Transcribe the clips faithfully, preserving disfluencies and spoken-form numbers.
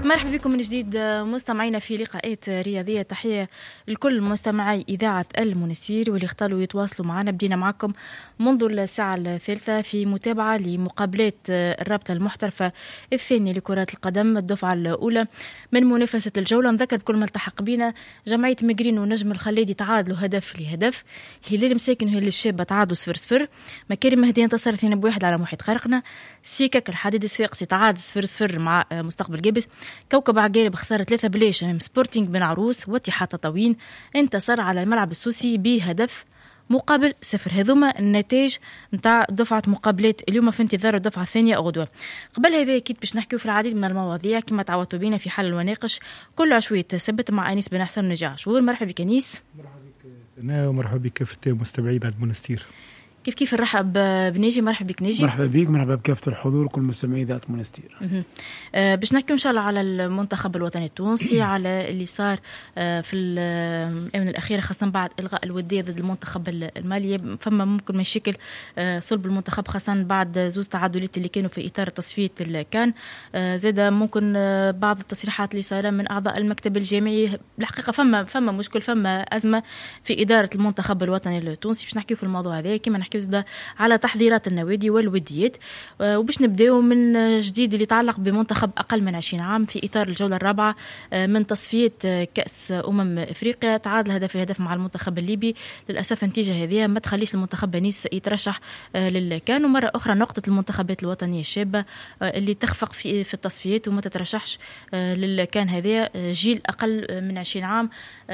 مرحبا بكم من جديد مستمعينا في لقاءات رياضية. تحية لكل مستمعي إذاعة المنستير واللي اختاروا يتواصلوا معنا. بدينا معكم منذ الساعة الثالثة في متابعة لمقابلات الرابطة المحترفة الثانية لكرة القدم الدفعة الأولى من منافسة الجولة. نذكر بكل ما التحق بنا جمعية مجرين ونجم الخليدي تعادلوا هدف لهدف، هلال مساكن وهلال الشابة تعادلوا صفر صفر، مكارم مهدي انتصر اثنين بواحد على محيط خرقنا، سيكك الحديد الصفاقسي تعادل صفر صفر مع مستقبل جابس، كوكب عقارب خسارة ثلاثة بلاش امام سبورتينغ بن عروس، واتحاد تطاوين انتصر على الملعب السوسي بهدف مقابل صفر. هذوما النتائج نتاع دفعة مقابلات اليوم في انتظار الدفعة الثانية غدوة. قبل هذا أكيد باش نحكيو في العديد من المواضيع كما تعودتوا بينا في حل وناقش كل عشوية سبت مع أنيس بن حسن ونجاح عاشور. مرحبا بك أنيس. مرحبا بك سناء ومرحبا بك كافة مستمعي بعد منستير. كيف كيف نرحب بنيجي. مرحبا بك نيجي. مرحبا بك. مرحبا بكافة الحضور وكل مستمعي إذاعة منستير. أه باش نحكي إن شاء الله على المنتخب الوطني التونسي على اللي صار أه في الآونة الأخيرة خاصة بعد إلغاء الودية ضد المنتخب المالي. فما ممكن مشاكل أه صلب المنتخب خاصة بعد زوز تعادلات اللي كانوا في إطار تصفية الكان. أه زاد ممكن أه بعض التصريحات اللي صار من أعضاء المكتب الجامعي. الحقيقة فما فما مشكل فما أزمة في إدارة المنتخب الوطني التونسي. باش نحكي في الموضوع هذا كما نحكي على تحضيرات النوادي والوديات. وباش نبداو من جديد اللي يتعلق بمنتخب أقل من عشرين عام في إطار الجولة الرابعة من تصفية كأس أمم إفريقيا. تعادل هدف الهدف مع المنتخب الليبي. للأسف النتيجة هذه ما تخليش المنتخب بنيس يترشح للكان، ومرة أخرى نقطة المنتخبات الوطنية الشابة اللي تخفق في في التصفيات وما تترشحش للكان. هذا جيل أقل من عشرين عام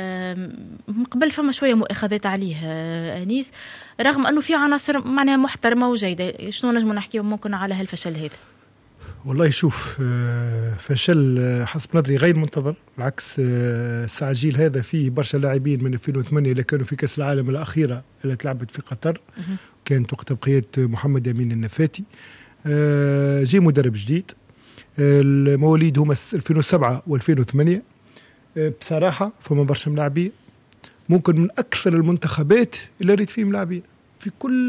من قبل فما شوية مؤاخذات عليه أنيس، رغم أنه في عناصر معناها محترمة وجيدة. شنو نجم نحكي ممكن على هالفشل هذا؟ والله شوف، فشل حسب نظري غير منتظر. بالعكس الساعة جيل هذا فيه برشا لاعبين من ألفين وثمانية اللي كانوا في كأس العالم الأخيرة اللي تلعبت في قطر، كانت وقتها بقيادة محمد أمين النفاتي. جي مدرب جديد، المواليد هما ألفين وسبعة وألفين وثمانية. بصراحة فما برشا ملاعبين ممكن من أكثر المنتخبات اللي ريت فيه ملاعبين في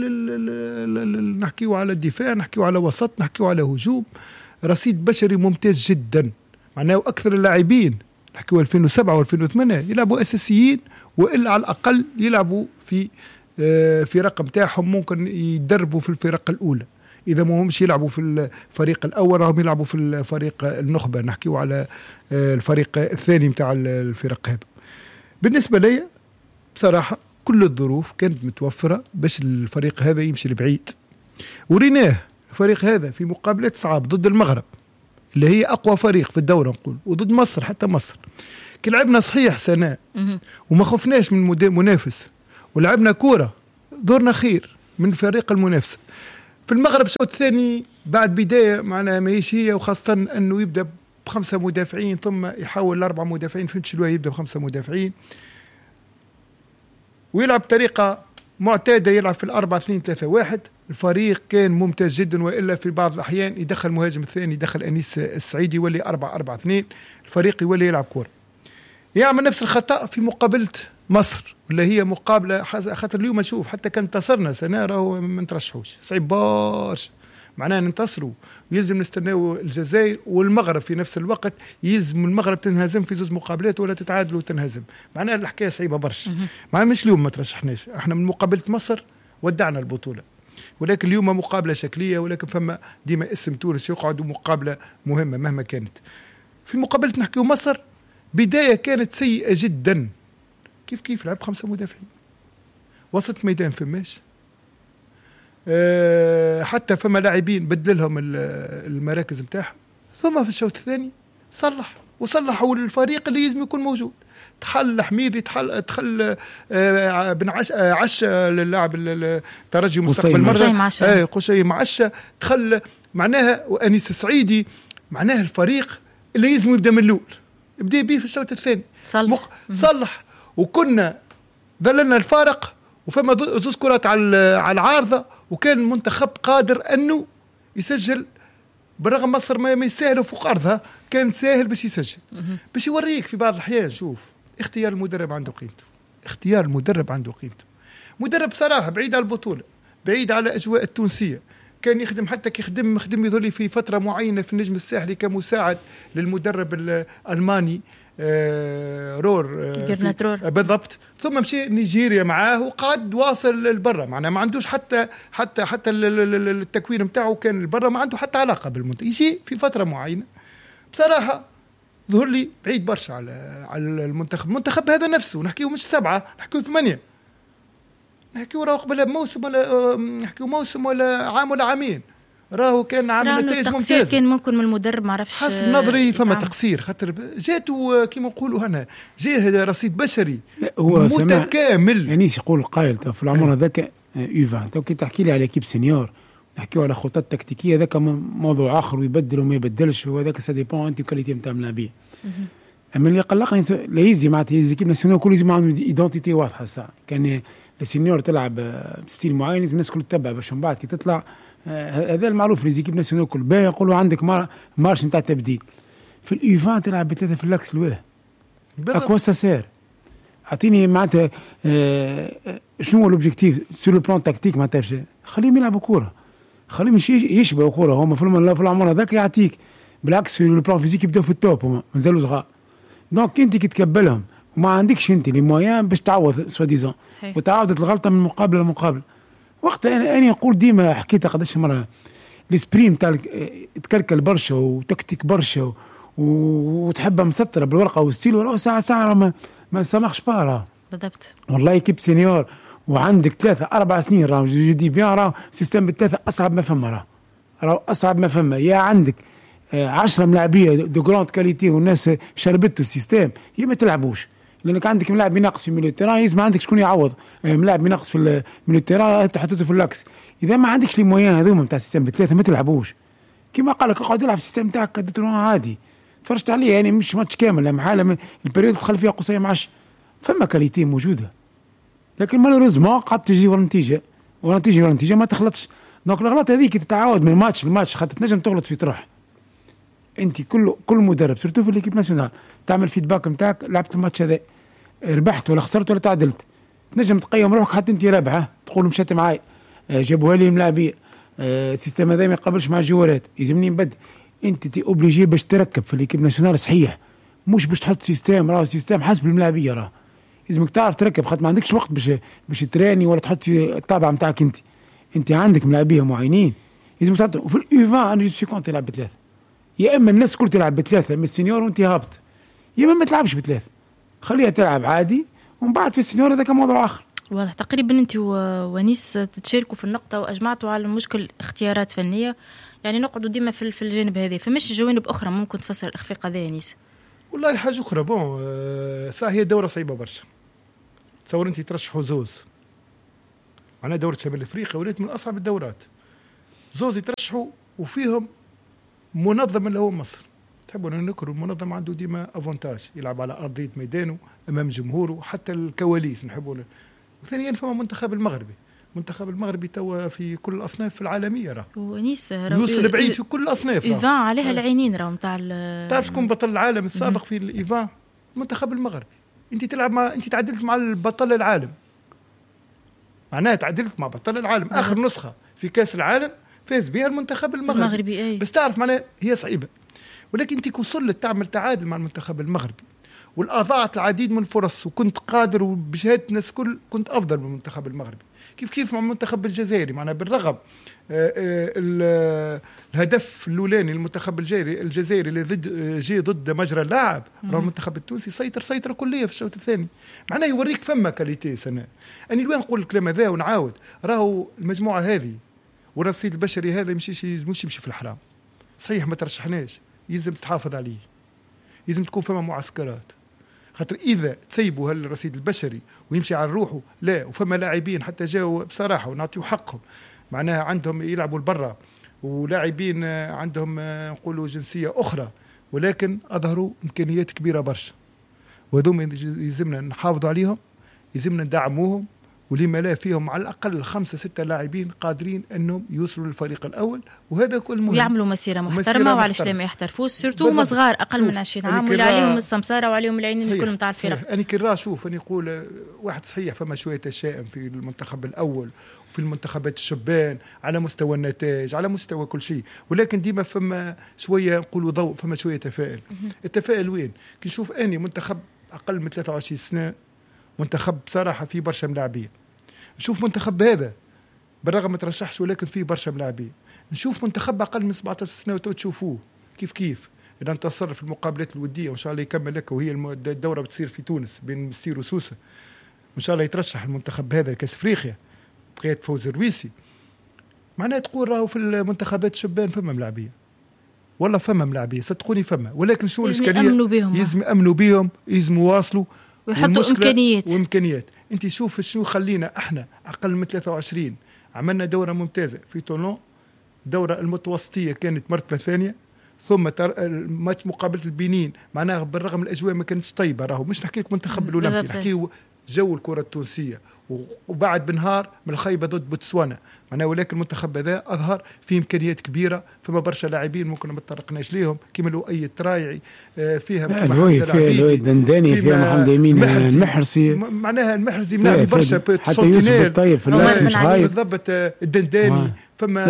كل نحكيو على الدفاع، نحكيو على وسط، نحكيو على هجوم. رصيد بشري ممتاز جدا، معناه أكثر اللاعبين نحكيو ألفين وسبعة وألفين وثمانية يلعبوا أساسيين، وإلا على الأقل يلعبوا في في رقم تاعهم ممكن يدربوا في الفرق الأولى. إذا ما همش يلعبوا في الفريق الأول هم يلعبوا في الفريق النخبة، نحكيو على الفريق الثاني متاع الفرق هذا. بالنسبة لي بصراحة كل الظروف كانت متوفرة باش الفريق هذا يمشي لبعيد، وريناه الفريق هذا في مقابلات صعب ضد المغرب اللي هي أقوى فريق في الدورة نقول، وضد مصر. حتى مصر كي لعبنا صحيح سنة وما خفناش من منافس، ولعبنا كورة دورنا خير من الفريق المنافس. في المغرب الشوط الثاني بعد بداية معناها ماهيش هي، وخاصة أنه يبدأ بخمسة مدافعين ثم يحاول لأربع مدافعين، فهمت شلوه يبدأ بخمسة مدافعين ويلعب بطريقة معتادة، يلعب في الأربعة اثنين ثلاثة واحد. الفريق كان ممتاز جدا، وإلا في بعض الأحيان يدخل مهاجم الثاني، يدخل أنيس السعيدي يولي أربعة أربعة اثنين، الفريق يولي يلعب كورة. يعمل نفس الخطأ في مقابلة مصر ولا هي مقابلة خاطر اليوم أشوف حتى كان انتصرنا سنة راهو ما نترشحوش صعيب بارش، معناها ننتصروا ويلزم نستناو الجزائر والمغرب في نفس الوقت. يلزم المغرب تنهزم في زوج مقابلات ولا تتعادل وتنهزم، معناها الحكايه صعيبه برشا. معناها مش اليوم ما ترشحناش، احنا من مقابله مصر ودعنا البطوله، ولكن اليوم مقابله شكليه، ولكن فما ديما اسم تونس يقعد مقابله مهمه مهما كانت. في مقابله نحكيو مصر بدايه كانت سيئه جدا، كيف كيف لعب خمسه مدافعين، وسط ميدان فماش، أه حتى فما لاعبين بدل لهم المراكز نتاعهم. ثم في الشوط الثاني صلح وصلحوا الفريق اللي لازم يكون موجود. تحل حميدي، تحل تخل أه بن عش أه عشة للاعب الترجي مستقبل مرة، اي قشي معشة تخل معناها، وانيس السعيدي، معناها الفريق اللي لازم يبدا من الاول يبدا به في الشوط الثاني صلح, صلح. وكنا ظللنا الفارق وفما زوز كرات على على العارضه، وكان المنتخب قادر انه يسجل برغم مصر ما يسهل فوق ارضها، كان ساهل باش يسجل باش يوريك في بعض الاحيان. شوف اختيار المدرب عنده قيمته، اختيار المدرب عنده قيمته. مدرب صراحه بعيد على البطوله، بعيد على الاجواء التونسيه، كان يخدم حتى كيخدم خدم يظل في فترة معينة في النجم الساحلي كمساعد للمدرب الألماني آه رور آه رور بالضبط. ثم مشي نيجيريا معاه وقعد واصل للبرا، معناه ما عندوش حتى حتى حتى التكوين نتاعو كان البرا، ما عنده حتى علاقة بالمنتخب. يجي في فترة معينة بصراحة ظهر لي بعيد برشا على على المنتخب. المنتخب هذا نفسه نحكيه مش سبعة، نحكيه ثمانية، نحكيه راهو قبل موسم ولا نحكيه موسم ولا عام ولا عامين، راهو كان عامل نتائج ممتازة. كان ممكن من المدرب ما عرفش حسب نظري فما تقصير، خاطر جاتو كيما نقولوا هنا جاي هذا رصيد بشري متكامل. يعني يقول القائل في العمر هذاك يو عشرين تو كي تحكي لي على كيب سينيور نحكيو على خطط تكتيكيه، ذاك موضوع اخر ويبدل وما يبدلش، وهذاك سا ديبون انت كاليتي نتاع اللاعبين. اما اللي قلقني لا يزي معناتها ليزيكيب ناسيونال كل يزي عندهم ايدونتيتي واضحه. ساعه كان السينيور تلعب بستيل معين لازم الناس كل تتبع باش من بعد كي تطلع هذا المعروف ليزيكيب ناسيونال كل باهي يقولوا عندك مارش نتاع تبديل. في الايفان تلعب بثلاثه في اللاكس الواه اكوا سير. اعطيني معناتها شنو هو الاوبجيكتيف سور لو بلان تكتيك معناتها خليهم يلعبوا كوره، خليهم يشبهوا كوره. هما في العمر هذاك يعطيك بالعكس لو بلان فيزيك يبداو في التوب، هما مازالوا صغار. دونك انت كي تكبلهم وما عندكش انت لي مويان باش تعوض سوا ديزون وتعاودت الغلطه من مقابله لمقابله. وقت انا انا نقول ديما حكيتها قداش مره الاسبري نتاع تكلكل برشا وتكتيك برشا وتحبها مسطره بالورقه والستيل وراه ساعه ساعه ما ما نسمحش بها. بالضبط والله كيب سينيور وعندك ثلاثة أربع سنين راهو جدي بيان راهو سيستم بالثلاثة أصعب ما فما، راهو راهو أصعب ما فما. يا عندك آه عشرة ملاعبية دو جراند كاليتي والناس شربتوا السيستم، يا ما تلعبوش لأنك عندك ملاعب ينقص في ميليو تيران، يسمى عندك شكون يعوض آه ملاعب ينقص في ميليو تيران تحطوه في اللاكس. إذا ما عندكش لي مويان هذوما نتاع السيستم بالثلاثة ما تلعبوش. كيما قال لك اقعد العب السيستم تاعك دترون عادي تفرجت عليه، يعني مش ماتش كامل لما حاله البريود تخلي فيها قصية معش فما كاليتي موجودة، لكن مالوريزمون قد تجي ورا نتيجة ورا نتيجة ورا نتيجة ما تخلطش. دونك الغلط هذيك تتعاود من ماتش لماتش خاطر تنجم تغلط في طرح. انت كل كل مدرب سورتو في ليكيب ناسيونال تعمل فيدباك نتاعك، لعبت الماتش هذا ربحت ولا خسرت ولا تعادلت، تنجم تقيم روحك حتى انت رابحه تقول مشات معاي جابوها لي الملاعبيه السيستم هذا ما يقبلش مع الجوارات يلزمني نبدل. انت تي اوبليجي باش تركب في ليكيب ناسيونال صحيح، مش باش تحط سيستم راه سيستم حسب الملاعبيه، راه لازمك تعرف تركب خاطر ما عندكش وقت باش باش تراني ولا تحط الطابع نتاعك. انت انت عندك ملاعبيه معينين لازمك تعرف. وفي الايفان انا جو سي كونت تلعب بثلاثه، يا اما الناس كل تلعب بثلاثه من السينيور وانت هابط، يا اما ما تلعبش بثلاثه خليها تلعب عادي ومن بعد في السينيور هذا كان موضوع اخر. واضح تقريبا انت ونيس تتشاركوا في النقطه واجمعتوا على المشكل اختيارات فنيه، يعني نقعدوا ديما في في الجانب هذا، فمش جوانب اخرى ممكن تفسر الاخفاق هذا يا نيس؟ والله حاجه اخرى بون أه صح هي دوره صعيبه برشا. تصور انت ترشحوا زوز معناها دوره شمال افريقيا ولات من اصعب الدورات، زوز يترشحوا وفيهم منظم اللي هو مصر. تحبوا نذكروا المنظم عنده ديما افونتاج، يلعب على ارضيه ميدانه امام جمهوره حتى الكواليس نحبوا. وثانيا فما منتخب المغربي، منتخب المغربي توا في كل الاصناف في العالميه راه ونيس يوصل بعيد في كل الاصناف. ايفان عليها العينين راه نتاع تعرف شكون بطل العالم السابق في الايفان؟ المنتخب المغربي. انت تلعب مع انت تعدلت مع البطل العالم، معناها تعدلت مع بطل العالم. أه. اخر نسخه في كاس العالم فاز بها المنتخب المغربي, المغربي بس تعرف معناها هي صعيبه، ولكن انت وصلت تعمل تعادل مع المنتخب المغربي والأضاعت العديد من الفرص وكنت قادر وبشهادة الناس كل كنت أفضل من المنتخب المغربي. كيف كيف مع المنتخب الجزائري معناها بالرغم الهدف الأولاني المنتخب الجزائري الجزائري اللي ضد جي ضد مجرى اللاعب، راه المنتخب التونسي سيطر سيطرة كلية في الشوط الثاني. معناه يوريك فما كاليتي سنة. أنا الوين نقول الكلام هذا ونعاود، راهو المجموعة هذه والرصيد البشري هذا يمشيش يمشي يمشي في الحرام. صحيح ما ترشحناش، يلزم تحافظ عليه، يلزم تكون فما معسكرات، خاطر إذا تسيبوا هالرصيد البشري ويمشي على روحه لا. وفما لاعبين حتى جاوا بصراحة ونعطيوا حقهم، معناها عندهم يلعبوا البرة ولاعبين عندهم نقولوا جنسية أخرى ولكن أظهروا إمكانيات كبيرة برشا، وهذوم يلزمنا نحافظوا عليهم، يلزمنا ندعموهم، ولما لا فيهم على الأقل خمسة ستة لاعبين قادرين أنهم يوصلوا للفريق الأول، وهذا كل مهم. ويعملوا مسيرة محترمة وعلى لا ما يحترفوش سيرتو هما صغار أقل من عشرين عام واللي عليهم السمسارة وعليهم العينين الكل نتاع الفرق. أنا كي راه شوف أنا يقول واحد صحيح فما شوية تشائم في المنتخب الأول في المنتخبات الشبان على مستوى النتائج على مستوى كل شيء، ولكن ديما فما شويه نقولوا ضوء، فما شويه تفاؤل. التفاؤل وين؟ كي نشوف اني منتخب اقل من ثلاثة وعشرين سنه، منتخب بصراحه فيه برشا ملاعبين. نشوف منتخب هذا بالرغم ما ترشحش ولكن فيه برشا ملاعبين. نشوف منتخب اقل من سبعة عشر سنه وتشوفوه كيف كيف اذا انتصر في المقابلات الوديه، وان شاء الله يكمل لك، وهي الدوره بتصير في تونس بين مستير وسوسه، وان شاء الله يترشح المنتخب هذا لكاس افريقيا بقياده فوز الرويسي. معناها تقول راهو في المنتخبات الشبان فما ملاعبيه، والله فما ملاعبيه صدقوني فما، ولكن شو الاشكاليه؟ يلزم يامنوا بهم، يلزم يواصلوا ويحطوا امكانيات وامكانيات. انت شوف شنو خلينا احنا اقل من ثلاثة وعشرين عملنا دوره ممتازه في طولون، دوره المتوسطيه كانت مرتبه ثانيه، ثم ماتش مقابله البنين معناها بالرغم من الاجواء ما كانتش طيبه، راهو مش نحكي لك منتخب الاولمبي، نحكي جو الكره التونسيه، وبعد بنهار من الخيبه ضد بوتسوانا معناها، ولكن المنتخب هذا اظهر فيه امكانيات كبيره، فما برشا لاعبين ممكن ما تطرقناش ليهم كيما لؤي الترايعي فيها كما فيها لؤي الدنداني، فيها محمد امين المحرسي، معناها المحرسي ملاعب برشا حتى يوسف الطيب في الماتش مش غايب بالضبط، الدنداني فما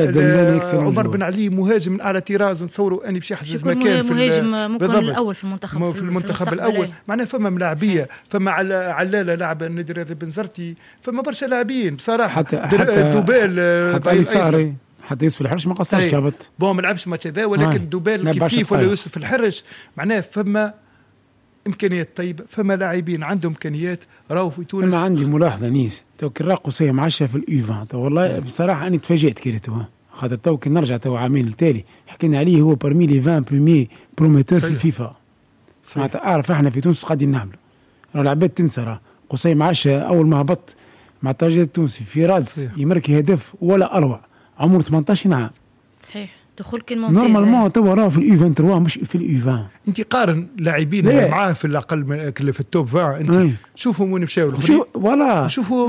عمر بن علي مهاجم من اعلى طراز، نتصوروا اني باش يحجز مكان في مهاجم ممكن الاول في المنتخب في المنتخب الاول، معناها فما ملاعبيه، فما علاله لاعب النادي الرياضي بنزرتي، فما برشا لاعبين بصراحه. حتى حتى دوبال حتى اليساري حتى يوسف الحرش ما قصرش هبط، بون ما لعبش ماتش هذا، ولكن دوبال كيف كيف ولا يوسف الحرش، معناها فما امكانيات طيبه، فما لاعبين عندهم امكانيات راهو في تونس. انا عندي ملاحظه نيس تو كي قصيه معشه في الايفان، تو والله بصراحه انا تفاجئت كي تو خاطر تو كي نرجع تو عامين التالي حكينا عليه هو برمي لي عشرين بريمي بروميتور في الفيفا، معناتها اعرف احنا في تونس قاعدين نعملوا، راه العباد تنسى راه قصي معشه اول ما هبط مع الترجي التونسي في رادس يمركي هدف ولا اروع، عمره ثمانية عشر عام. صحيح دخول كل ممتاز نورمالمون تو راه في الايفان ثلاثة مش في الايفان. انت قارن لاعبين معاه في الاقل من في التوب عشرين، انت ايه. شوفوا وين مشاو الاخرين، فوالا شوفوا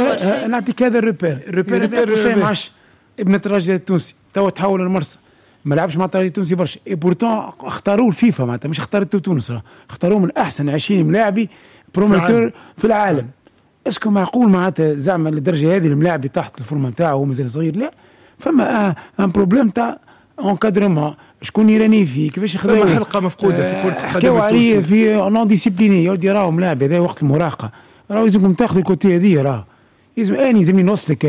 نعطيك هذا الريبير الريبير هذا معش ابن الترجي التونسي تو تحول للمرسى، ما لعبش مع الترجي التونسي برشا، اي بورتون اختاروه الفيفا معناتها مش اختارته تونس، اختاروه من احسن عشرين ملاعبي بروميتور في العالم. اسكو معقول معناتها زعما للدرجه هذه الملاعب تحت الفورمه نتاعو وهو مازال صغير؟ لا، فما ان آه بروبليم تاع اونكادرمون، شكون يراني فيه كيفاش يخدم، فما حلقه مفقوده في كره القدم حكاو عليه في نون ديسيبليني، يودي راهو ملاعب هذا وقت المراهقه، راهو لازمكم تاخذوا الكوتي هذه، راه لازم اني لازمني نوصلك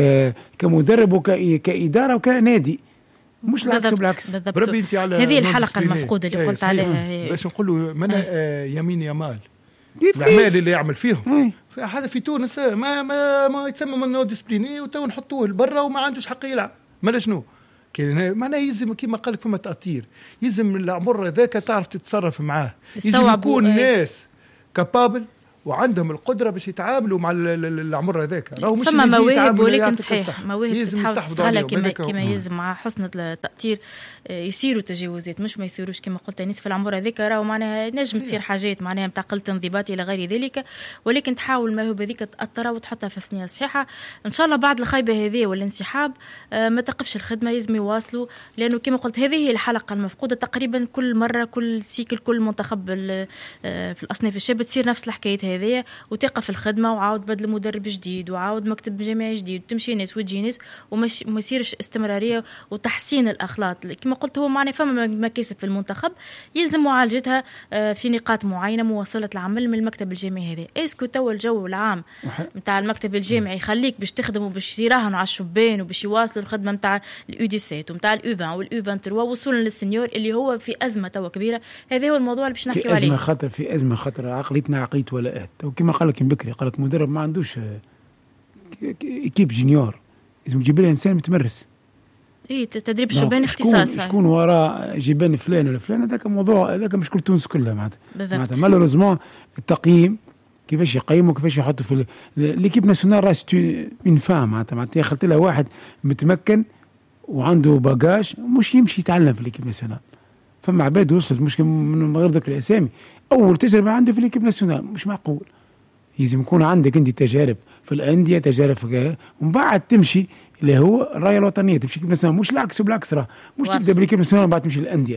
كمدرب وكاداره وكنادي، مش العكس بالعكس. بربي انت على هذه الحلقه المفقوده اللي قلت عليها باش نقولوا من يمين يمال الاعمال اللي يعمل فيهم هذا في تونس ما ما ما يتسمى من ديسبليني، وتو نحطوه لبرا وما عندوش حق يلعب، مالا شنو معناه يلزم كيما قال لك فما تأطير، يلزم العمر هذاك تعرف تتصرف معاه، يلزم يكون الناس كابابل وعندهم القدره باش يتعاملوا مع العمر هذاك، راهو مش فما مواهب ولكن صحيح مواهب تحاول تستغلها كما كما يلزم مع حسن التأطير يصيروا تجاوزات، مش ما يصيروش كما قلت انيس في العمر هذاك، راهو معناها نجم تصير حاجات معناها نتاع قله انضباط الى غير ذلك، ولكن تحاول الموهبه هذيك تأطرها وتحطها في الثنيه الصحيحه. ان شاء الله بعد الخيبه هذه والانسحاب ما تقفش الخدمه، يلزم يواصلوا، لانه كما قلت هذه هي الحلقه المفقوده تقريبا كل مره، كل سيكل كل منتخب في الاصناف الشابه تصير نفس الحكايه هذه، وتقف الخدمه وعاود بدل مدرب جديد وعاود مكتب جامعي جديد وتمشي ناس وتجي ناس وما يصيرش استمراريه وتحسين الاخلاق. كما قلت هو معنى فما مكاسب في المنتخب يلزم معالجتها في نقاط معينه، مواصله العمل من المكتب الجامعي هذا. اسكو تو الجو العام نتاع المكتب الجامعي يخليك باش تخدم وباش يراهنوا على الشبان وباش يواصلوا الخدمه نتاع الاو دي سبعة ونتاع الاو عشرين والاو ثلاثة وعشرين وصولا للسنيور اللي هو في ازمه تو كبيره. هذا هو الموضوع اللي باش نحكيو عليه، في ازمه خطر، في ازمه خطر عقليتنا عقليه ولاءات. وكما قال لك بكري قال لك مدرب ما عندوش اكيب جونيور، لازم يجيب له انسان متمرس. اي تدريب الشبان اختصاص، شكون وراء جبان فلان ولا فلان، هذاك موضوع هذاك مشكل تونس كلها معناتها معناتها مالوريزمون التقييم كيفاش يقيموا كيفاش يحطوا في ليكيب ناسيونال راس اون فام معناتها معناتها خلت لها واحد متمكن وعنده باجاج مش يمشي يتعلم في ليكيب ناسيونال. فما عباد وصلت مشكل من غير ذكر الاسامي اول تجربه عنده في ليكيب ناسيونال، مش معقول. لازم يكون عندك انت تجارب في الانديه، تجارب في ومن بعد تمشي اللي هو الرايه الوطنيه، تمشي ليكيب ناسيونال، مش العكس بالعكس، راه مش تبدا بليكيب ناسيونال بعد تمشي للانديه.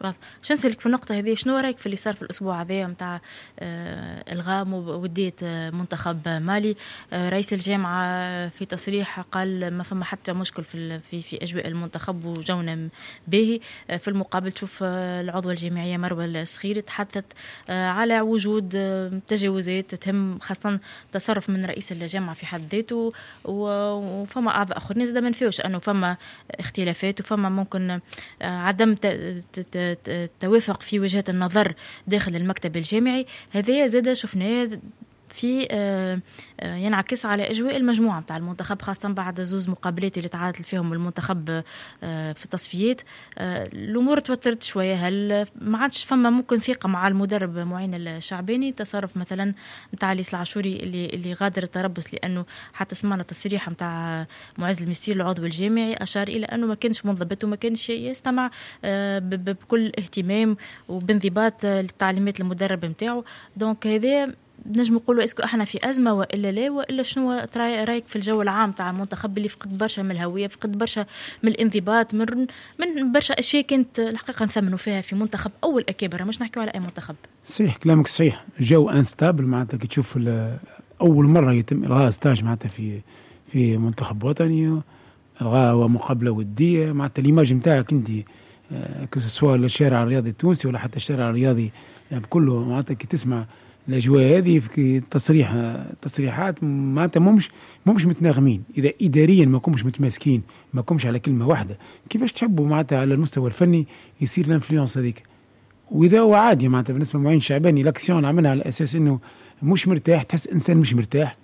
شو نسألك في النقطة هذه، شنو رأيك في اللي صار في الأسبوع هذا متاع آه إلغاء ودية آه منتخب مالي؟ آه رئيس الجامعة في تصريح قال ما فما حتى مشكل في في في أجواء المنتخب وجونا باهي. آه في المقابل تشوف آه العضوة الجامعية مروة الصخيري تحدثت آه على وجود آه تجاوزات تهم خاصة تصرف من رئيس الجامعة في حد ذاته، وفما أعضاء آخرين زاد ما نفيوش أنه فما اختلافات وفما ممكن آه عدم التوافق في وجهات النظر داخل المكتب الجامعي. هذا زاد شفناه في ينعكس على أجواء المجموعة متاع المنتخب، خاصة بعد زوز مقابلات اللي تعادل فيهم المنتخب في التصفيات. الأمور توترت شوية، هل ما عادش فما ممكن ثقة مع المدرب معين الشعباني؟ تصرف مثلا متاع ليس العاشوري اللي اللي غادر التربص، لأنه حتى سمعنا تصريح متاع معز المستير العضو الجامعي أشار إلى أنه ما كانش منضبط وما كانش يستمع بكل اهتمام وبانضباط للتعليمات المدرب متاعه. دونك هذا نجم نقولوا اسكو احنا في ازمه والا لا، والا شنو رايك في الجو العام تاع المنتخب اللي فقد برشا من الهويه، فقد برشا من الانضباط، من من برشا اشياء كانت الحقيقه نثمنوا فيها في منتخب اول اكابر، مش نحكيو على اي منتخب. صحيح كلامك صحيح، جو انستابل معناتها كي تشوف اول مره يتم الغاء ستاج معناتها في في منتخب وطني، الغاء ومقابله وديه، معناتها الايماج نتاعك انت كسوا الشارع الرياضي التونسي ولا حتى الشارع الرياضي بكله، معناتها كي تسمع الاجواء هذه في تصريح تصريحات معناتها مش مش متناغمين. اذا اداريا ما كومش متماسكين، ما كومش على كلمه واحده، كيفاش تحبوا معناتها على المستوى الفني يصير الانفلونس هذيك؟ واذا هو عادي معناتها بالنسبه لمعين شعباني لاكسيون عملها على اساس انه مش مرتاح، تحس انسان مش مرتاح.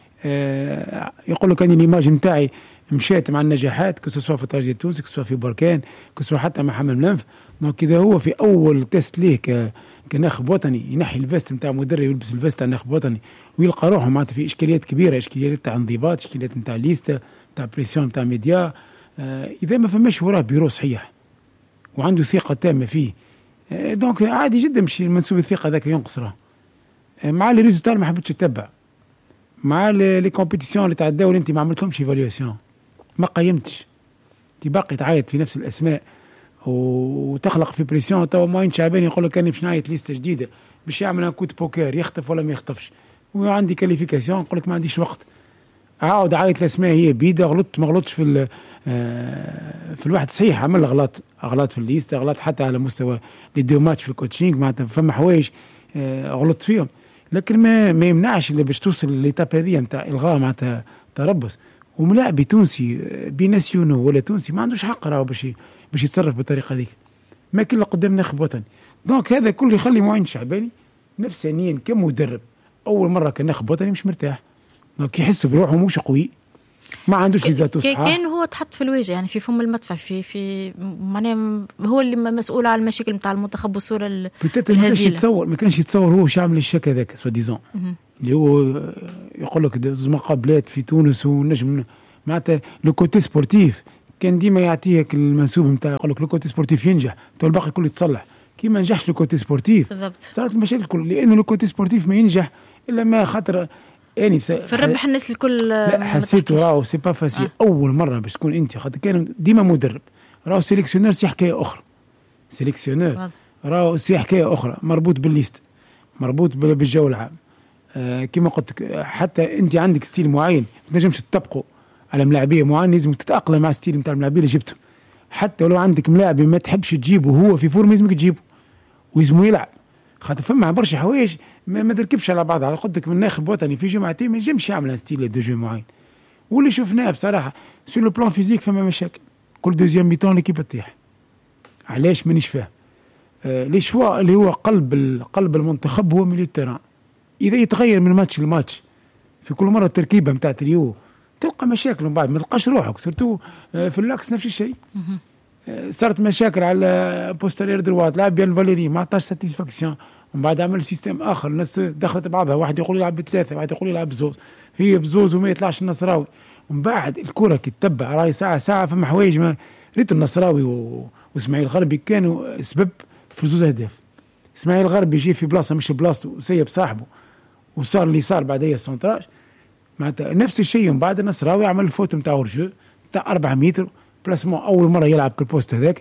آه يقول لك اني الايماج نتاعي مشيت مع النجاحات كسوا في الترجي التونسي، كسوا في بركان، كسوا حتى مع حمل منف. دونك اذا هو في اول تيست ليه ك كناخب وطني ينحي الفيست نتاع مدرب يلبس الفيست تاع ناخب وطني ويلقى روحه معناتها في اشكاليات كبيره، اشكاليات تاع انضباط، اشكاليات نتاع ليستا، تاع بريسيون تاع ميديا. آه اذا ما فماش وراه بيرو صحيح وعنده ثقه تامه فيه، آه دونك عادي جدا مش منسوب الثقه ذاك ينقص راه. آه مع لي ريزولتا ما حبيتش تتبع، مع لي كومبيتيسيون اللي تاع الدوري انت ما عملتهمش ايفاليوسيون، ما قيمتش، انت باقي تعيط في نفس الاسماء وتخلق في بريسيون. تو معين شعباني يقول لك اني باش نعيط ليست جديده باش يعمل ان كوت بوكر يخطف ولا ما يخطفش، وعندي كاليفيكاسيون نقول لك ما عنديش وقت، عاود عيط الاسماء هي بيده، غلطت ما غلطش في في الواحد صحيح، عمل غلط اغلاط في الليست، اغلاط حتى على مستوى لي دو ماتش في الكوتشينغ، معناتها فما حوايج غلط فيهم، لكن ما ما يمنعش اللي باش توصل للإيتاب هذه نتاع الغاء معناتها تربص. وملاعب تونسي بناسيونو ولا تونسي ما عندوش حق راهو باش باش يتصرف بالطريقه هذيك، ما كله قدام ناخب وطني. دونك هذا كله يخلي معين شعباني نفسانيا كمدرب اول مره كناخب وطني مش مرتاح، دونك يحس بروحه مش قوي، ما عندوش لذاته صحاح. كان هو تحط في الواجهه يعني في فم المدفع في في معناه هو اللي مسؤول على المشاكل نتاع المنتخب والصوره الهزيله. ما كانش يتصور ما كانش يتصور هو شو عامل الشك هذاك سوا ديزون اللي هو يقول لك مقابلات في تونس ونجم معناتها لو كوتي سبورتيف كان ديما يعطيك المنسوب نتاع يقول لك لو كوتي سبورتيف ينجح تو الباقي كله يتصلح، كي ما نجحش لو كوتي سبورتيف بالضبط صارت المشاكل كل، لانه لو كوتي سبورتيف ما ينجح الا ما خاطر يعني في الربح الناس الكل. لا حسيت راهو سي با فاسي آه. اول مره باش تكون انت خاطر كان ديما مدرب، راهو سيليكسيونير سي حكايه اخرى، سيليكسيونير راهو سي حكايه اخرى مربوط بالليست، مربوط بالجو العام. آه كما قلت لك حتى انت عندك ستيل معين ما تنجمش تطبقه على ملاعبيه معين، لازم تتاقلم مع ستيل نتاع الملاعبيه اللي جبته، حتى ولو عندك ملاعب ما تحبش تجيبه هو في فورم لازمك تجيبه ويزمو يلعب، خاطر فما برشا حوايج ما, ما تركبش على بعض. على قدك من ناخب وطني في جمعتين ما ينجمش يعمل ستيل دو جو معين، واللي شفناه بصراحه سو لو بلان فيزيك فما مشاكل، كل دوزيام ميتون ليكيب تطيح. علاش مانيش فاهم؟ آه لي شوا اللي هو قلب قلب المنتخب هو ميليو تيران، اذا يتغير من ماتش لماتش في كل مره التركيبه نتاع تريو تلقى مشاكل من بعد ما تلقاش روحك، سورتو آه في اللاكس نفس الشيء. آه صارت مشاكل على بوستيرير دروات لعب بيان فاليري ما عطاش ساتيسفاكسيون، ومن بعد عمل سيستم اخر الناس دخلت بعضها، واحد يقول يلعب بثلاثه واحد يقول يلعب بزوز، هي بزوز وما يطلعش النصراوي، ومن بعد الكره كي تتبع راهي ساعه ساعه فما حوايج ما ريت النصراوي و... واسماعيل الغربي كانوا سبب في زوز اهداف. اسماعيل الغربي يجي في بلاصه مش بلاصته وسيب صاحبه وصار اللي صار بعديه السونتراج، معناتها نفس الشيء. من بعد النصراوي عمل الفوت نتاع ورجو نتاع أربعة متر بلاسمون، اول مره يلعب كل بوست هذاك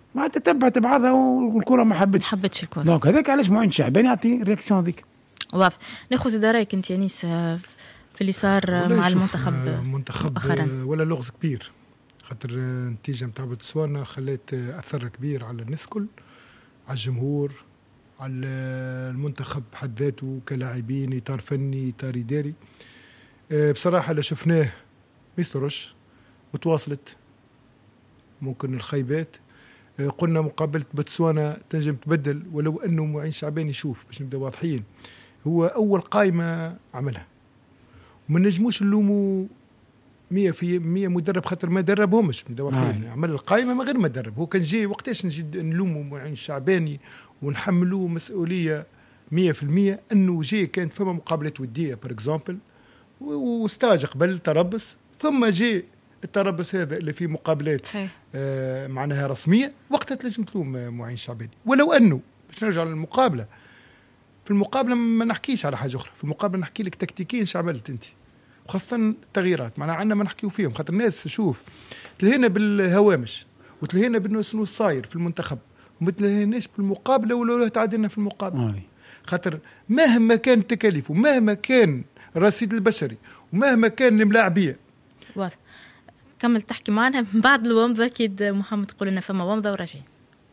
ما تتبعت بعضها والكره ما حبتش ما حبتش الكره. دونك هذاك علاش معين شعباني يعطي رياكسيون هذيك. واضح. ناخذ زيد رايك انت يا نيس في اللي صار مع المنتخب منتخب ولا لغز كبير، خاطر النتيجه نتاع بوتسوانا خلات اثر كبير على الناس كل، على الجمهور، على المنتخب بحد ذاته كلاعبين، اطار فني، اطار اداري. بصراحه اللي شفناه ما يسترش وتواصلت ممكن الخيبات. قلنا مقابله بوتسوانا تنجم تبدل، ولو انه معين شعباني يشوف باش نبدا واضحين هو اول قائمه عملها، وما نجموش نلوموا مية في مية مدرب خاطر ما دربهمش نبدا واضحين. عمل القائمه من غير ما درب. هو كان جاي وقتاش نجي نلوموا معين شعباني ونحملوه مسؤوليه مية في المية انه جاي كانت فما مقابلات وديه بار اكزامبل وستاج قبل تربص، ثم جاء التربص هذا اللي فيه مقابلات آه معناها رسميه، وقتها تلزم تلوم معين شعباني. ولو انه باش نرجع للمقابله، في المقابله ما نحكيش على حاجه اخرى، في المقابله نحكي لك تكتيكيا ايش عملت انت، وخاصه التغييرات معناها عندنا ما نحكيو فيهم، خاطر الناس شوف تلهينا بالهوامش وتلهينا بالنص نص صاير في المنتخب، وما تلهيناش بالمقابله ولا تعادلنا في المقابله. خاطر مهما كان التكاليف ومهما كان الرصيد البشري ومهما كان الملاعبيه. واضح. كمل تحكي معنا بعد الومضه، اكيد محمد تقول لنا فما ومضه وراجعين.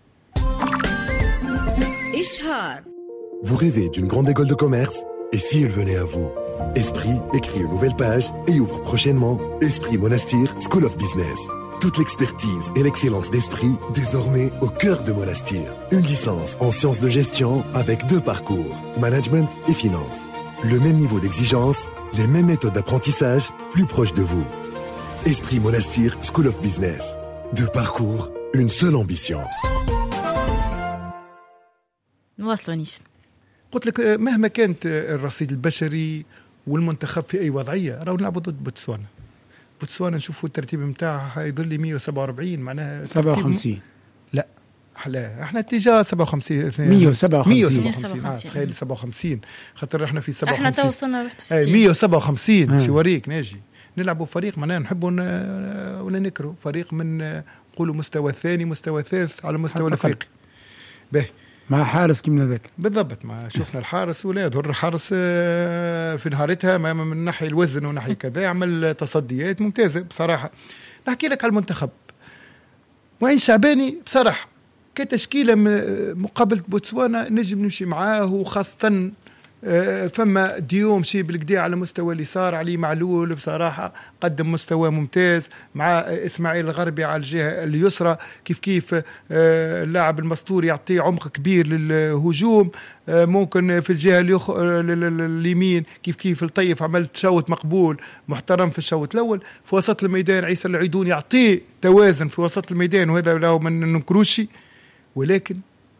إشهار. Vous rêvez d'une grande école de commerce? Et si elle venait à vous? Esprit écrit une nouvelle page et ouvre prochainement Esprit Monastir School of Business. Toute l'expertise et l'excellence d'Esprit désormais au cœur de Monastir. Une licence en sciences de gestion avec deux parcours, management et finance. Le même niveau d'exigence, les mêmes méthodes d'apprentissage, plus proches de vous. Esprit Monastir School of Business. Deux parcours, une seule ambition. نواصلوا نيس. قلت لك مهما كانت الرصيد البشري والمنتخب في أي وضعية، راهو نلعبوا ضد بوتسوانا. بوتسوانا نشوفوا الترتيب متاعها يظل لي مية وسبعة وأربعين، معناها سبعة وخمسين. لا لا احنا اتجاه سبعة وخمسين مية وسبعة وخمسين مية وسبعة وخمسين اه تخيل سبعة وخمسين، خاطر احنا في سبعة وخمسين احنا توصلنا واحد وستين مية وسبعة وخمسين. شو وريك ناجي نلعبوا فريق معناها نحبوا ولا نكروا فريق من نقولوا مستوى ثاني مستوى ثالث على مستوى الافريقي به مع حارس كيما ذاك بالضبط. ما شفنا الحارس ولا يظهر الحارس في نهارتها ما من ناحيه الوزن وناحيه كذا عمل تصديات ممتازه بصراحه. نحكي لك على المنتخب معين شعباني بصراحه كتشكيله مقابله بوتسوانا نجم نمشي معاه، وخاصه فما ديوم شي بالكدا على مستوى اليسار، علي معلول بصراحه قدم مستوى ممتاز مع اسماعيل الغربي على الجهه اليسرى، كيف كيف اللاعب المستور يعطي عمق كبير للهجوم، ممكن في الجهه اليمين كيف كيف الطيف عمل تشوت مقبول محترم في الشوط الاول. في وسط الميدان عيسى العيدون يعطي توازن في وسط الميدان، وهذا له من ننكروشي، ولكن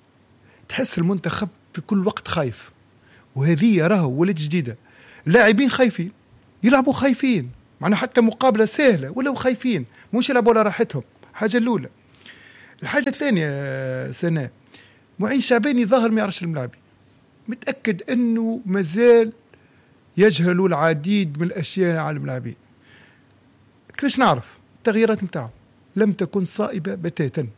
تحس المنتخب في كل وقت خايف، وهذه راهو ولد جديدة، لاعبين خايفين يلعبوا خايفين، معنا حتى مقابلة سهلة ولو خايفين مش يلعبوا على راحتهم. حاجة الأولى. الحاجة الثانية سنة معين شعباني ظاهر ما يعرفش الملاعبين، متأكد أنه مازال يجهلوا العديد من الأشياء على الملاعبين. كيفاش نعرف التغييرات متاعه لم تكن صائبة بتاتا.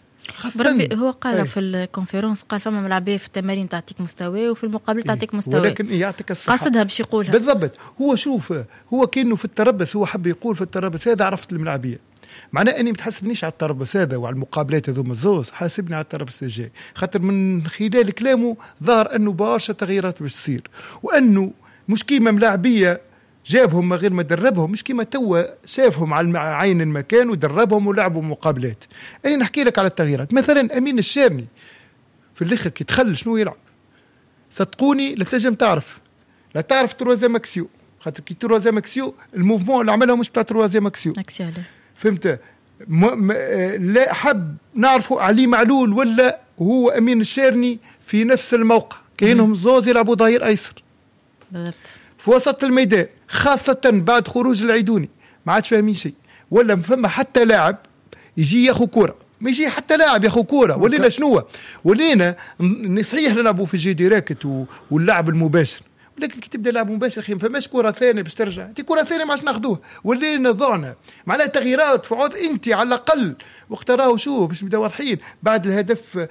بربي هو قال أي. في الكونفيرونس قال فما ملاعبيه في التمارين تعطيك مستوى وفي المقابل تعطيك مستوى، ولكن يعطيك الصحة قصدها باش يقولها بالضبط. هو شوف هو كأنه في التربص هو حب يقول في التربص هذا عرفت الملاعبيه، معناه اني متحسبنيش على التربص هذا وعلى المقابلات هذوما الزوز، حاسبني على التربص الجاي، خاطر من خلال كلامه ظهر انه برشا تغييرات باش تصير، وانه مش كيما ملاعبيه جابهم من غير ما دربهم، مش كيما توا شافهم على عين المكان ودربهم ولعبوا مقابلات. أنا نحكي لك على التغييرات. مثلا أمين الشارني في الآخر كي تخل شنو يلعب، صدقوني لا تنجم تعرف، لا تعرف تروازي ماكسيو، خاطر كي تروازي ماكسيو الموفمون اللي عملهم مش بتاع تروازي ماكسيو، فهمت؟ م... م... لا حب نعرفوا علي معلول ولا هو أمين الشارني في نفس الموقع، كأنهم زوز يلعبوا ظهير أيسر بالضبط في وسط الميدان، خاصة بعد خروج العيدوني ما عادش فاهمين شيء، ولا فما حتى لاعب يجي ياخو كورة، ما يجي حتى لاعب ياخو كورة، ولينا شنو ولينا صحيح نلعبوا في جي ديريكت واللعب المباشر، ولكن كي تبدا لعب مباشر خير فماش كره ثانيه باش ترجع دي كره ثانيه ما عادش ناخذوها ولينا ضعنا معناها تغييرات فعود انت على الاقل وقت راهو شوف باش نبدا واضحين بعد الهدف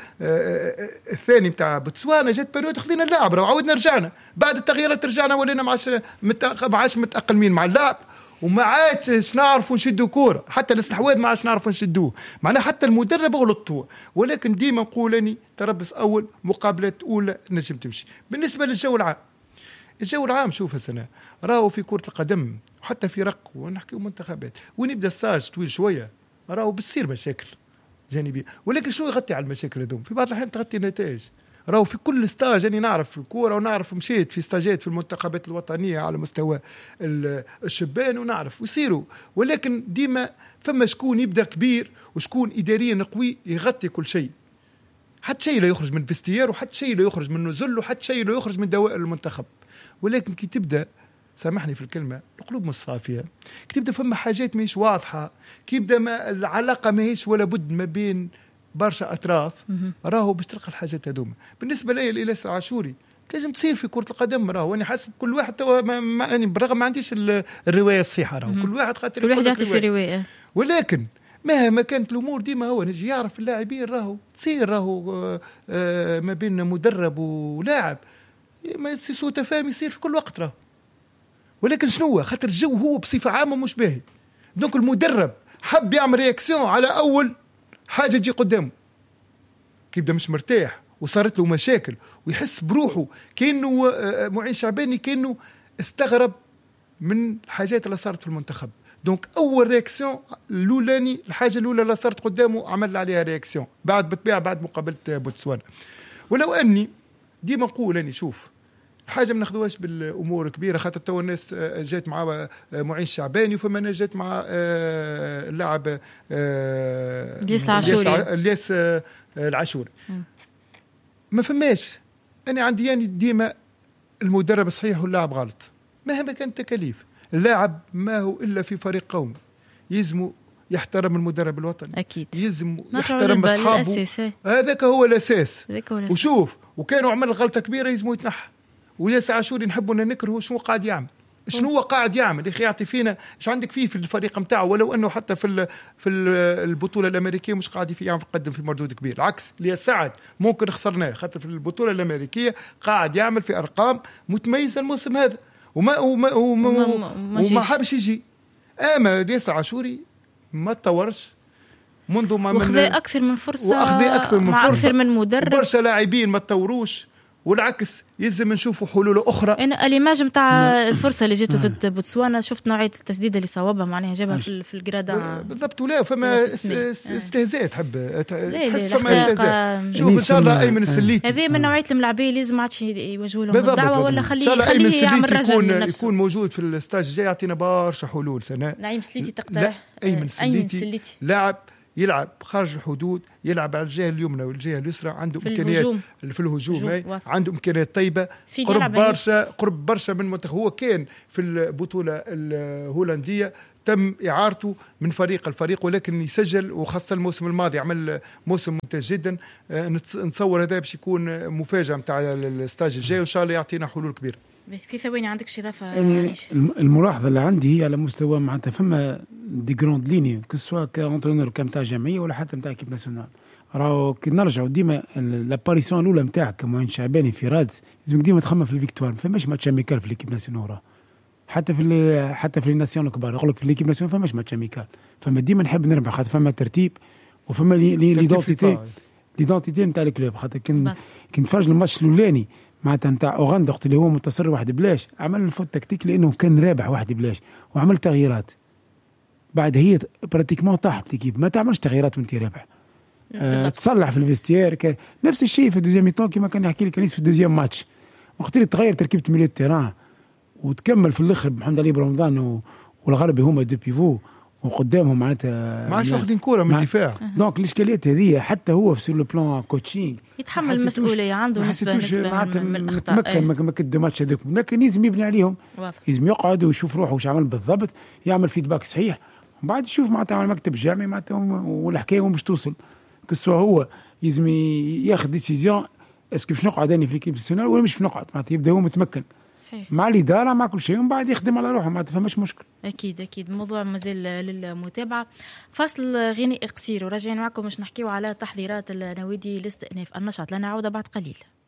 الثاني نتاع بوتسوانا جات بيريود خذينا اللاعب راهو عاودنا رجعنا بعد التغييرات رجعنا ولينا ما عادش ما عادش متاقلمين مع اللعب وما عادش نعرفوا نشدوا كوره حتى الاستحواذ ما عادش نعرفوا نشدوه معناها حتى المدرب غلطوا ولكن ديما نقول اني تربص اول مقابلات اولى نجم تمشي. بالنسبه للجو العام الجو العام شوف السنه راهو في كره القدم وحتى في رق ونحكيو منتخبات وين يبدا الساج طويل شويه راهو بتصير مشاكل جانبيه ولكن شو يغطي على المشاكل هذوم في بعض الاحيان تغطي نتائج راهو في كل ستاج أنا نعرف في الكورة ونعرف مشيت في ستاجات في المنتخبات الوطنية على مستوى الشبان ونعرف ويصيروا ولكن ديما فما شكون يبدأ كبير وشكون إداريا قوي يغطي كل شيء حتى شيء لا يخرج من فيستير وحتى شيء لا يخرج من نزل وحتى شيء لا يخرج من دوائر المنتخب ولكن كي تبدأ سامحني في الكلمة القلوب مش صافية كي تبدأ فما حاجات ماهيش واضحة كي يبدأ ما العلاقة ماهيش ولا بد ما بين برشا أطراف راهو باش تلقى الحاجات هذوما. بالنسبة لي الإلياس عاشوري لازم تصير في كرة القدم راهو أنا حسب كل واحد توا يعني بالرغم ما عنديش الرواية الصحيحة راهو كل واحد خاطر كل واحد يعطي في رواية ولكن مهما كانت الأمور ديما هو نجي يعرف اللاعبين راهو تصير راهو آه آه ما بين مدرب ولاعب ما يصير سوء تفاهم يصير في كل وقت راهو ولكن شنو خاطر الجو هو بصفة عامة مش باهي دونك المدرب حب يعمل رياكسيون على أول حاجة تجي قدامه كيبدأ مش مرتاح وصارت له مشاكل ويحس بروحه كأنه معين شعباني كأنه استغرب من الحاجات اللي صارت في المنتخب دونك أول رياكسيون الأولاني الحاجة الأولى اللي صارت قدامه عمل عليها رياكسيون بعد بتبيع بعد مقابلة بوتسوانا ولو أني ديما نقول أني شوف حاجة ما ناخذوهاش بالأمور كبيرة خاطر تو الناس جات مع معين شعباني وفما ناس جات مع اللاعب الياس العاشوري الياس العاشوري ما فماش أنا عندي يعني ديما المدرب صحيح واللاعب غلط مهما كانت تكاليف اللاعب ما هو إلا في فريق قومي يزمو يحترم المدرب الوطني أكيد يزم يحترم أصحابه هذاك هو الأساس وشوف وكانوا عمل غلطة كبيرة يزمو يتنحى وياس عاشوري نحبوا ننكره شنو قاعد يعمل شنو هو قاعد يعمل يا اخي يعطي فينا ايش عندك فيه في الفريق نتاعو ولو انه حتى في في البطوله الامريكيه مش قاعد في يعمل يقدم في مردود كبير العكس اللي سعد ممكن خسرناه خاطر في البطوله الامريكيه قاعد يعمل في ارقام متميزه الموسم هذا وما وما وما, وما, وما حابش يجي اما ياس عاشوري ما تطورش منذ ما واخذ اكثر من فرصه واخذ اكثر من فرصه اكثر من مدرب برشا لاعبين ما تطوروش والعكس يلزم نشوفوا حلول اخرى. انا الايماج نتاع الفرصه اللي جاته ضد بوتسوانا شفت نوعيه التسديده اللي صوبها معناها جابها في, في الجرادا بالضبط ولا فما استهزاء تحب تحس فما استهزاء. شوف ان شاء الله ايمن السليتي هذه من نوعيه الملاعبيه اللي لازم ما عادش يوجهوا لهم الدعوه ولا خليه خليه يعمل رجع يكون يكون موجود في الستاج الجاي يعطينا برشا حلول سنه. نعيم سليتي تقترح ايمن السليتي لاعب يلعب خارج الحدود يلعب على الجهه اليمنى والجهه اليسرى عنده في امكانيات الهجوم. في الهجوم عنده امكانيات طيبه قرب برشا قرب برشا من منتخب هو كان في البطوله الهولنديه تم اعارته من فريق الفريق ولكن يسجل وخاصه الموسم الماضي عمل موسم ممتاز جدا. نتصور هذا باش يكون مفاجاه نتاع الستاج الجاي وان شاء الله يعطينا حلول كبيره. في ثواني عندك شي اضافه يعني الملاحظه اللي عندي هي على مستوى معناتها فما دي جروند ليني كسوا كونترينور كمتاع جمعيه ولا حتى نتاع كيب ناسيونال راهو كي نرجعوا ديما لاباريسيون الاولى نتاعك كمعين شعباني في رادس لازمك ديما تخمم في الفيكتوار. فماش ماتش اميكال في ليكيب ناسيونال حتى في حتى في الناسيون الكبار يقول لك في ليكيب ناسيونال فماش ماتش اميكال فما ديما نحب نربح خاطر فما ترتيب وفما ليدونتيتي ليدونتيتي نتاع الكلوب خاطر كي نتفرج الماتش الاولاني معناتها نتاع اوغندا وقت اللي هو منتصر واحد بلاش عمل الفوت تكتيك لانه كان رابح واحد بلاش وعمل تغييرات بعد هي براتيكمون طاحت ليكيب ما تعملش تغييرات وانت رابح أه تصلح في الفيستير نفس الشيء في الدوزيام ميتون كما كان يحكي لك في الدوزيام ماتش وقت اللي تغير تركيبه ميليو التيران وتكمل في الاخر محمد علي برمضان والغربي هما دو بيفو وقدامهم معناتها ما عادش واخدين كوره من الدفاع. دونك الاشكاليات هذه حتى هو في لو بلان كوتشينغ يتحمل المسؤوليه عنده نسبه نسبه من الاخطاء متمكن ما كما كد ماتش هذوك لكن لازم يبني عليهم لازم يقعد ويشوف روحه واش عمل بالضبط يعمل فيدباك صحيح ومن بعد يشوف معناتها على المكتب الجامعي معناتها والحكايه وين باش توصل كسوا هو لازم ياخذ ديسيزيون اسكو باش نقعد اني في ليكيب ناسيونال ولا مش نقعد معناتها يبدا هو متمكن صحيح. مع الاداره مع كل شيء، ومن بعد يخدم على روحه، ما تفهمش مشكل. اكيد اكيد. الموضوع مازال للمتابعه. فصل غنائي قصير وراجعين معكم باش نحكيو على تحضيرات النوادي لاستئناف النشاط، لنا عوده بعد قليل.